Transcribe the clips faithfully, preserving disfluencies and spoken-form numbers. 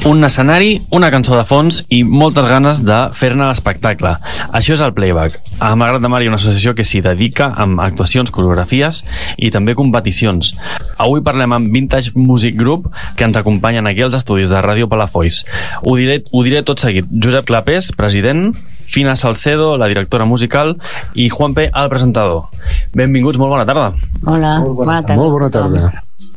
Un escenari, una cançó de fons i moltes ganes de fer-ne l'espectacle. Això és el Playback. A Malgrat de Mar hi ha una associació que s'hi dedica amb actuacions, coreografies i també competicions. Avui parlem amb Vintage Music Group, que ens acompanyen aquí als estudis de Ràdio Palafolls. Ho diré, ho diré tot seguit. Josep Clapés, president, Fina Salcedo, la directora musical, i Juanpe, el presentador. Benvinguts, molt bona tarda. Hola, molt bona, bona tarda. Molt bona tarda.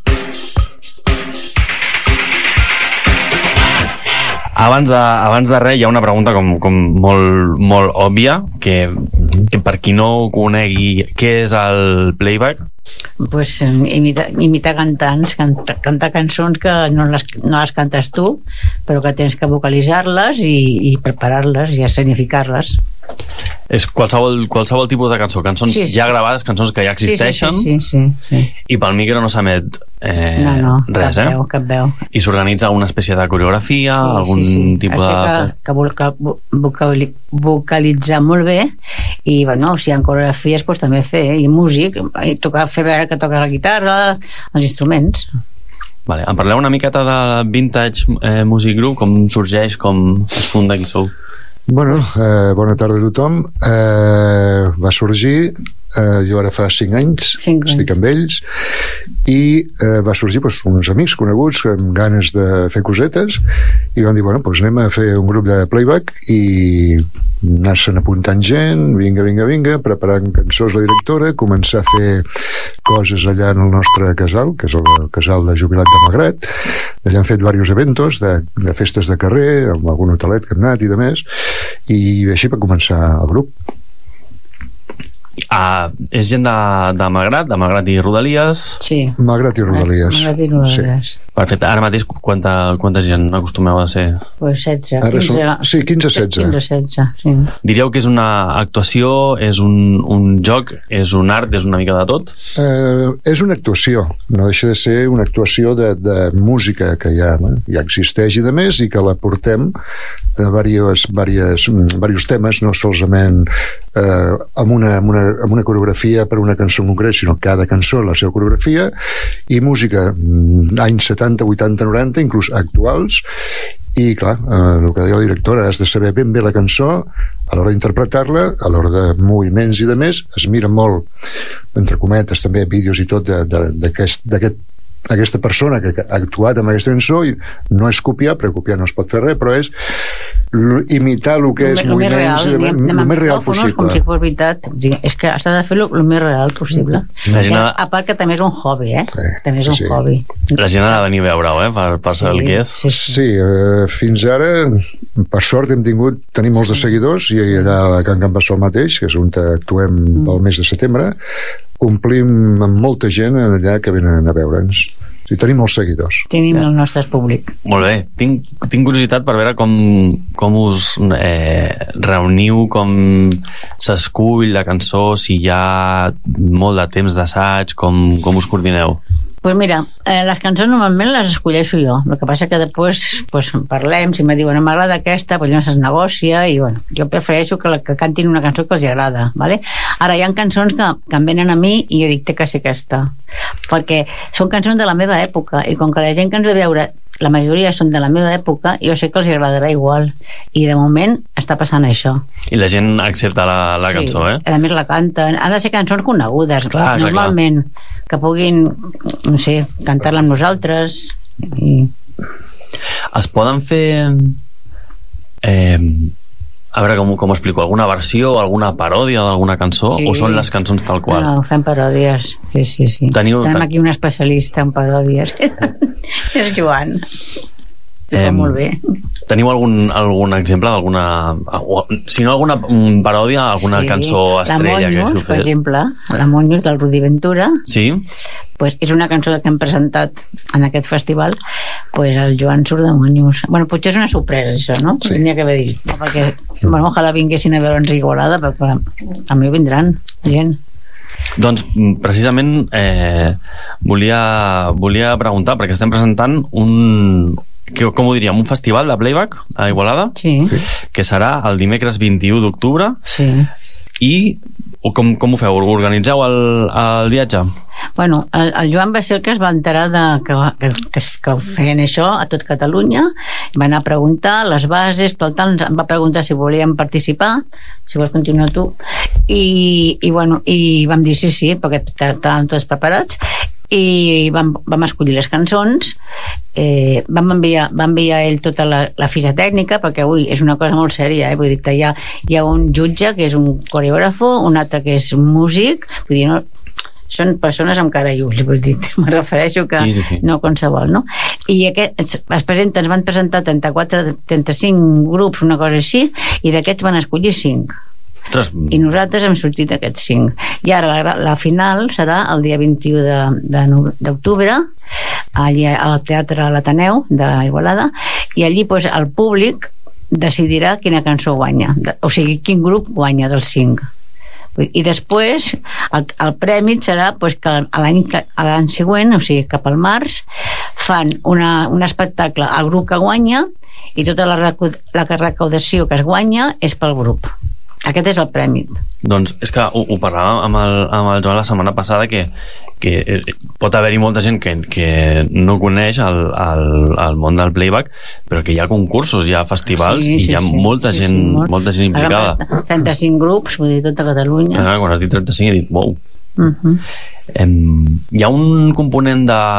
Abans de, abans de res, hi ha una pregunta com, com molt, molt òbvia, que, que per qui no conegui què és el Playback... Pues imitar, imitar cantants, canta, cantar cançons que no les, no les cantes tu, però que tens que vocalitzar-les i, i preparar-les i escenificar-les. És qualsevol, qualsevol tipus de cançó, cançons sí, sí. ja gravades, cançons que ja existeixen, sí, sí, sí, sí, sí. I pel micro no s'emet eh, no, no, res, cap eh? veu, cap veu. I s'organitza una espècie de coreografia, sí, algun sí, sí. tipus Això de... que, que voca, vocali, vocalitzar molt bé i, bueno, si hi ha coreografies, doncs també fer, i músic, i tocar, fer veure que toca la guitarra, els instruments. Vale, em parleu una miqueta de Vintage eh, Music Group, com sorgeix, com es funda, qui sou? Bueno, eh, bona tarda a tothom. Eh, va sorgir, eh, jo ara fa cinc anys, cinc anys. Estic amb ells, i eh, va sorgir doncs, uns amics coneguts amb ganes de fer cosetes, i van dir, bueno, doncs anem a fer un grup de playback, i anar-se'n apuntant gent, vinga, vinga, vinga, preparant cançons la directora, començar a fer coses allà en el nostre casal, que és el casal de jubilat de Malgrat. Allà han fet diversos eventos de, de festes de carrer, amb algun hotelet que hem anat i de més, i així va començar el grup. Ah, és gent de, de Malgrat, de Malgrat i Rodalies? Sí. Malgrat i Rodalies. Malgrat i Rodalies. Sí. Perfecte. Ara mateix quanta, quanta gent acostumeu a ser? Pues setze. Ara quinze, són, sí, quinze setze. quinze setze, sí. Diríeu que és una actuació, és un, un joc, és un art, és una mica de tot? Eh, és una actuació, no deixa de ser una actuació de, de música que ja, ja existeix i de més, i que la portem a diversos, diversos, diversos temes, no solament eh, amb, una, amb, una, amb una coreografia per una cançó en concret, sinó cada cançó la seva coreografia, i música anys setanta, vuitanta, noranta, inclús actuals. I clar, eh, el que deia la directora, has de saber ben bé la cançó a l'hora d'interpretar-la, a l'hora de moviments i de més. Es mira molt, entre cometes també, vídeos i tot d'aquest aquesta persona que ha actuat amb aquesta cançó, i no és copiar, perquè copiar no es pot fer res, però és imitar el que és el moviments real, i el més real possible. Com si fos veritat. És que has de fer el més real possible. La gent ha... A part que també és un hobby, eh? Sí, també és un sí. hobby. La gent ha de venir a veure-ho, eh? Per, per saber sí, el que és. Sí, sí. sí eh, fins ara, per sort, hem tingut, tenim molts de seguidors, i allà a Can Can Bassol mateix, que és on actuem mm. pel mes de setembre, omplim amb molta gent allà que venen a veure'ns. I tenim molts seguidors. Tenim el nostre públic. Molt bé. Tinc, tinc curiositat per veure com, com us eh, reuniu, com s'escull la cançó, si hi ha molt de temps d'assaig, com, com us coordineu? Pues mira, eh, les cançons normalment les escolleixo jo. El que passa que després pues, parlem, si me diuen m'agrada aquesta, pues llavors es negocia, i bueno, jo prefereixo que, la, que cantin una cançó que els agrada, ¿vale? Ara hi ha cançons que, que em venen a mi i jo dic, té que ser aquesta, perquè són cançons de la meva època, i com que la gent que ens ve a veure la majoria són de la meva època, jo sé que els agradarà igual, i de moment està passant això. I la gent accepta la, la sí, cançó, eh? A més la canten. Ha de ser cançons conegudes, clar, normalment, clar, clar. Que puguin, no sé, cantar-la amb nosaltres. I... Es poden fer... Eh, a veure com, com ho explico, alguna versió, alguna paròdia d'alguna cançó, sí. O són les cançons tal qual? No, fem paròdies, sí, sí, sí. Teniu, Tenim ten... aquí un especialista en paròdies. És Joan. Ho fa molt bé. Teniu algun, algun exemple d'alguna... Si no alguna paròdia, alguna sí. cançó estrella? La Monyos, que per exemple, la Monyos del Rudi Ventura. Sí? Pues és una cançó que hem presentat en aquest festival, pues el Joan surt de Monyos. Bueno, potser és una sorpresa això, no? Sí. Tenia que haver dit, no, perquè bueno, ojalà vinguessin a veure'ns Igualada, però a mi vindran gent. Doncs precisament eh, volia, volia preguntar, perquè estem presentant un, que, com ho diríem, un festival de playback a Igualada, sí. Que serà el dimecres vint-i-u d'octubre. Sí. I com, com ho feu? Organitzeu el, el viatge? Bueno, el, el Joan va ser el que es va enterar de, que, que, que, que feien això a tot Catalunya, Va anar a preguntar les bases, tal, tal, em va preguntar si volíem participar, si vols continuar tu, i, i, bueno, i vam dir sí, sí, perquè estàvem tots preparats, i vam, vam escollir les cançons, eh, vam, enviar, vam enviar a ell tota la, la fitxa tècnica, perquè ui, és una cosa molt sèria, eh? Vull dir que hi ha, hi ha un jutge que és un coreògrafo, un altre que és un músic, vull dir, no, són persones amb cara i ulls, vull dir, me refereixo que sí, sí, sí. no qualsevol, no? I aquest, es presenta, ens van presentar trenta-quatre, trenta-cinc grups, una cosa així, i d'aquests van escollir cinc. Ostres. I nosaltres hem sortit aquests cinc. I ara la, la final serà el dia vint-i-u d'octubre allà al Teatre l'Ateneu d'Igualada, i allí pues, el públic decidirà quina cançó guanya, o sigui, quin grup guanya dels cinc. I després el, el premi serà pues, que l'any l'any següent, o sigui cap al març, fan una, un espectacle al grup que guanya, i tota la, la recaudació que es guanya és pel grup. Aquest és el premi. Doncs és que ho, ho parlàvem amb el, amb el Joan la setmana passada, que, que pot haver-hi molta gent que, que no coneix el, el, el món del playback, però que hi ha concursos, hi ha festivals, sí, sí, i hi ha sí, molta, sí, gent, sí, molt. molta gent implicada. trenta-cinc grups, vull dir, tota Catalunya. Ah, quan has dit trenta-cinc he dit, wow. Uh-huh. em, hi ha un component de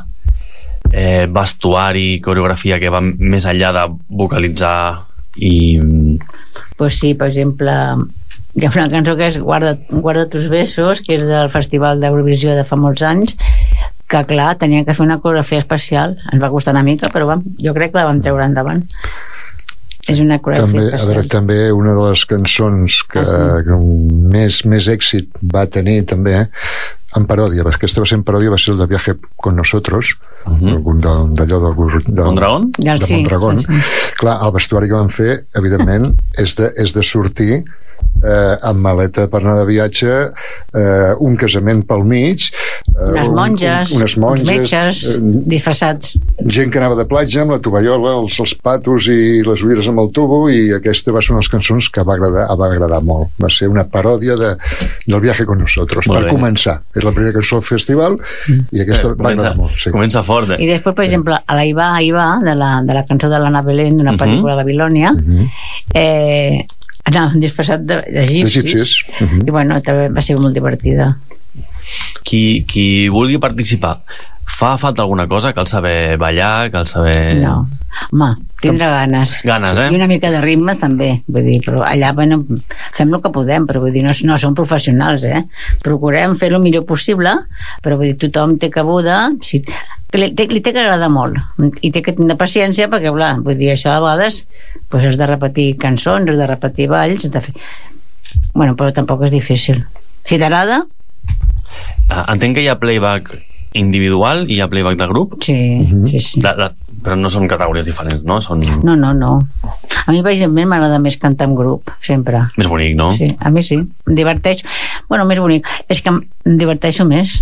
eh, vestuari, coreografia que va més enllà de vocalitzar i... Pues sí, per exemple, hi ha una cançó que és Guarda, Guarda tus besos, que és del Festival d'Eurovisió de fa molts anys, que clar, tenia que fer una coreografia especial. Ens va costar una mica, però vam, jo crec que la vam treure endavant. És una coreografia també, especial. A veure, també una de les cançons que, ah, sí. que més, més èxit va tenir també en paròdia, perquè aquesta va ser en paròdia, va ser el de Viaje con Nosotros, uh-huh. d'allò del, del, Mondragón? de sí, Mondragón. Sí, sí. Clar, el vestuari que van fer, evidentment, és de, és de sortir eh, amb maleta per anar de viatge, eh, un casament pel mig, eh, unes monges, un, unes monges, metges eh, disfressats, gent que anava de platja amb la tovallola, els, els patos i les ulleres amb el tubo, i aquesta va ser una de les cançons que va agradar, va agradar molt. Va ser una paròdia de, del Viaje con Nosotros, molt per bé. Començar. És la primera cançó al festival i aquesta eh, va agradar molt. Sí. Comença fort, eh? I després, per sí. exemple, a la Iva, Iva, de la, de la cançó de l'Anna Belén, d'una uh-huh. pel·lícula de Babilònia, uh-huh. eh, anava disfressat d'egipcis, uh-huh. i bueno, també va ser molt divertida. Qui, qui vulgui participar, fa falta alguna cosa? Cal saber ballar? Cal saber... No, home, tindre ganes. Ganes, eh? I una mica de ritme també, vull dir, però allà bueno, fem el que podem, però vull dir, no, no som professionals, eh? Procurem fer el millor possible, però vull dir, tothom té cabuda, si, li, té, li té que agradar molt, i té que tenir paciència, perquè, clar, vull dir, això a vegades pues, has de repetir cançons, has de repetir balls, has de fer... Bueno, però tampoc és difícil. Si t'agrada... Entenc que hi ha playback individual i hi ha playback de grup? Sí, uh-huh. sí, sí. De, de, però no són categories diferents, no? Són... No, no, no. A mi, per exemple, m'agrada més cantar en grup, sempre. Més bonic, no? Sí, a mi sí. Em diverteix. Bueno, més bonic. És que em diverteixo més.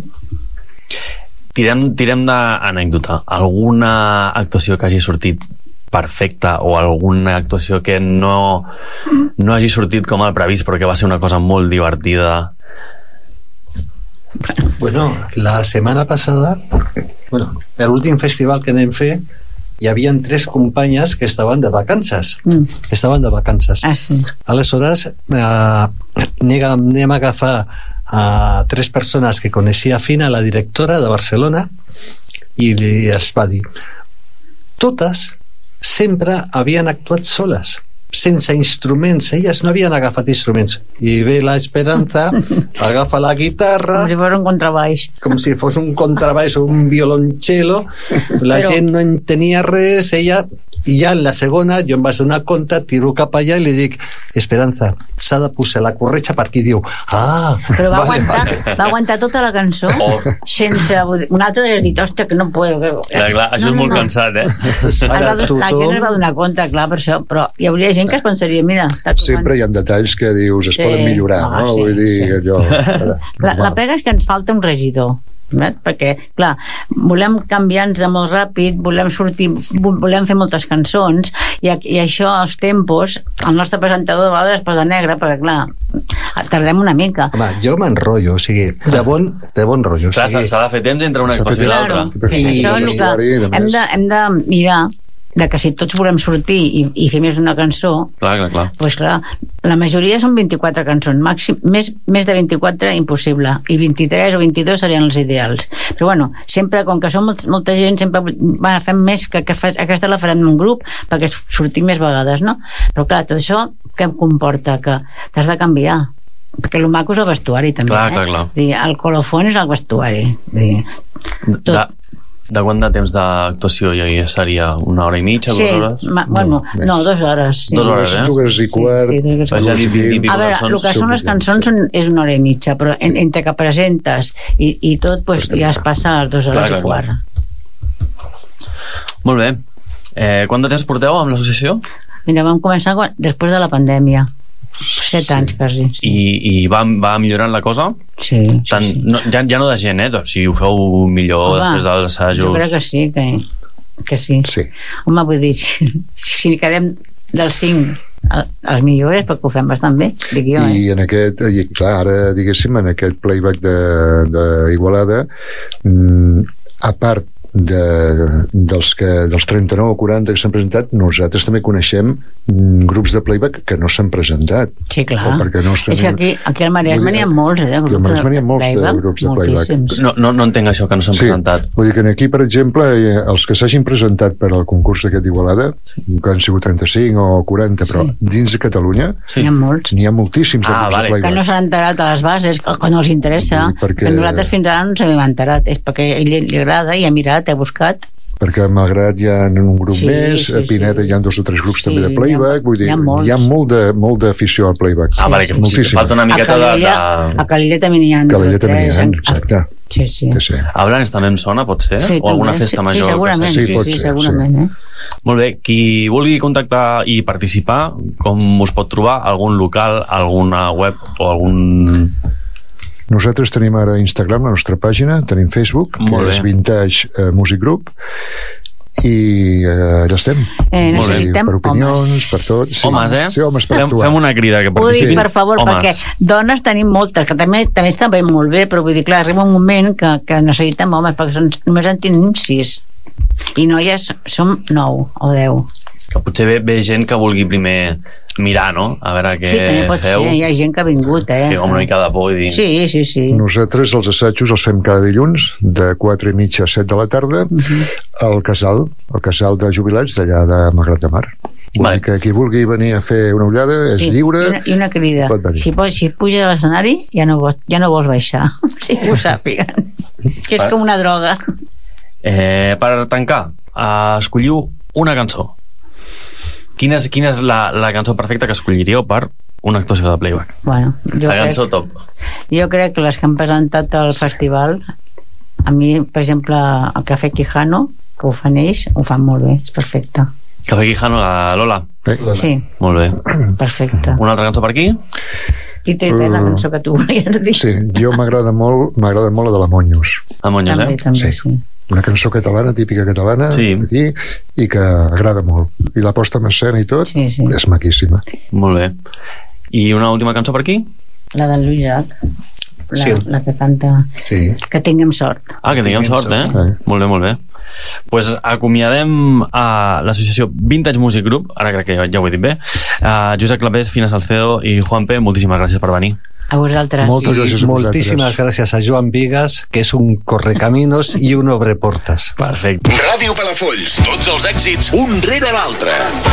Tirem, tirem d'anècdota. Alguna actuació que hagi sortit perfecta o alguna actuació que no, no hagi sortit com el previst però que va ser una cosa molt divertida? Bueno, la setmana passada, bueno, l'últim festival que anem fer, hi havia tres companyes que estaven de vacances. Mm. Estaven de vacances. Ah, sí. Aleshores, eh, anem a agafar a tres persones que coneixia fina, la directora de Barcelona, i els va dir, totes sempre havien actuat soles, sense instruments, elles no havien agafat instruments, i ve la Esperanza, agafa la guitarra com si fos un contrabaix com si fos un contrabaix o un violoncello, la Però... gent no entenia res, ella, i ja en la segona jo em vaig donar compte, tiro cap allà i li dic, Esperanza, s'ha de posar la corretja per aquí, diu, ah però va, vale, aguantar, vale. va aguantar tota la cançó oh. sense, un altre ha dit, hòstia, que no puedo clar, clar, això no, és no, molt no. cansat, eh? Ara, la, la gent es va donar compte, clar, per això, però hi hauria gent que es pensaria, mira, sempre hi ha detalls que dius, es sí. poden millorar, no? no? Sí, Vull dir, sí. allò, la, la pega és que ens falta un regidor, eh? Perquè, clar, volem canviar-nos de molt ràpid, volem sortir, volem fer moltes cançons, i, i això, els tempos, el nostre presentador de vegades es posa negre, perquè, clar, tardem una mica. Home, jo m'enrotllo, o sigui, de bon, de bon rotllo. O sigui, s'ha de fer temps entre una actuació i l'altra. I això és el que hem de, hem de mirar de que si tots volem sortir i, i fer més una cançó, Clar, clar, clar. doncs clar, la majoria són vint-i-quatre cançons, màxim, més, més de vint-i-quatre impossible, i vint-i-tres o vint-i-dos serien els ideals. Però bueno, sempre, com que som molt, molta gent, sempre va, fem més que, que fa, aquesta la farem en un grup perquè sortim més vegades, no? Però clar, tot això què em comporta? Que t'has de canviar, perquè el maco és el vestuari també, Clar, eh? clar, clar. Dir, el colofón és el vestuari. Dir, tot. De, de quant de temps d'actuació hi seria? Una hora i mitja, Sí, dues hores? ma, bueno, més. no, dues hores. Sí. Dos hores, eh? Dues i quart. Sí, sí, dues i Vaja, quart. vint, vint, vint A veure, el que són les cançons són, és una hora i mitja, però en, entre que presentes i, i tot, pues, ja es passa a les dues hores Clar, i clar, quart. Molt bé. Eh, quant de temps porteu amb l'associació? Mira, vam començar quan, després de la pandèmia. Set anys, quasi. Sí, I, i va, va millorant la cosa? sí, Tant, sí, sí. no, ja, ja no de gent, eh? Si ho feu millor Home, després dels assajos... Jo crec que sí, que, que sí. Sí. Home, vull dir, si, si quedem dels cinc els millors, perquè ho fem bastant bé, dic jo, eh? I en aquest, i clar, ara diguéssim, en aquest playback de, de Igualada, mm, a part de, dels, que, dels trenta-nou o quaranta que s'han presentat, nosaltres també coneixem mm, grups de playback que no s'han presentat. Sí, clar. O perquè no s'han- És que aquí, aquí al Maresme n'hi ha molts, eh? de Aquí al grups Maresme n'hi ha molts de playback, grups de playback. moltíssims. No, no, no entenc això, que no s'han Sí, presentat. vull dir que aquí, per exemple, eh, els que s'hagin presentat per al concurs d'aquest d'Igualada, que han sigut trenta-cinc o quaranta, però Sí. dins de Catalunya Sí. N'hi ha molts. n'hi ha moltíssims de Ah, grups vale. de Que playback. no s'han enterat a les bases, que, que no els interessa, Sí, perquè- que nosaltres fins ara no ens hem enterat, és perquè a ell li agrada i ha mirat, ha buscat. Perquè malgrat hi ha un grup Sí, més, sí, a Pineda sí. hi ha dos o tres grups Sí, també de n'hi ha- playback, vull dir, n'hi ha molts. hi ha molt de- molt d'afició al playback. Ah, vale, que sí, moltíssim. falta una A miqueta de... Calella, de... a Calella també n'hi ha. Que dos o l'ella també hi tres, ha, en- exacte. Sí, sí. Sí, sí. A Blanes també em sona, pot ser? Sí, o alguna també. festa sí, major? Sí, segurament, Sí, sí, pot sí, ser, segurament, eh? Molt bé, qui vulgui contactar i participar, com us pot trobar? Algun local, alguna web o algun... Nosaltres tenim ara Instagram, la nostra pàgina, tenim Facebook, Molt que bé. és Vintage eh, Music Group, i eh, allà estem. Eh, Vull dir, necessitem per opinions, homes. per tot. Sí, Homes, eh? Sí, homes per fem, actuar. fem una crida que Ho dic, participin. per favor, homes. perquè dones tenim moltes, que també, també està bé, molt bé, però vull dir, clar, arriba un moment que, que necessitem homes, perquè són, només en tenim sis. I noies som nou o deu. Que potser ve, ve gent que vulgui primer mirar, no? A veure què Sí, també pot feu. ser, hi ha gent que ha vingut, eh? Que amb una mica de por i dir... Sí, sí, sí. Nosaltres els assajos els fem cada dilluns de quatre i mitja a set de la tarda al casal, al casal de jubilats d'allà de Malgrat de Mar. Vull Vale. dir que qui vulgui venir a fer una ullada és Sí, lliure. I una, i una crida. pot venir. Si, pots, si puges a l'escenari, ja, no vols, ja no vols baixar. Si ho sàpiguen. Que és Va. com una droga. Eh, per tancar, eh, escolliu una cançó. Quina és, quina és la, la cançó perfecta que escolliríeu per una actuació de playback? Bueno, jo La crec, cançó top. jo crec que les que han presentat al festival, a mi, per exemple, el Cafè Quijano, que ho fan ells, ho fan molt bé, és perfecte. Cafè Quijano, la Lola. Eh? Sí, Molt bé. perfecte. Una altra cançó per aquí? Tita i la Uh, cançó que tu volies dir. Sí, jo m'agrada molt, m'agrada molt la de la Monyos. A Monyos, També, eh? també, Sí. sí. Una cançó catalana, típica catalana, Sí. aquí, i que agrada molt. I la posta en escena i tot, Sí, sí. és maquíssima. Molt bé. I una última cançó per aquí? La del Lluís Llach, la, Sí. la que canta Sí. Que tinguem sort. Ah, que tinguem Tinguem sort, eh? sort. Molt bé, molt bé. Pues acomiadem a l'associació Vintage Music Group, ara crec que ja, ja ho he dit bé, uh, Josep Clapés, Fina Salcedo i Juan P, moltíssimes gràcies per venir. A vosaltres. Moltes gràcies a Moltíssimas vosaltres. gracias a Joan Vigas, que es un correcaminos y un obreportas. Perfecte. Ràdio Palafolls. Tots els èxits, un rere l'altre.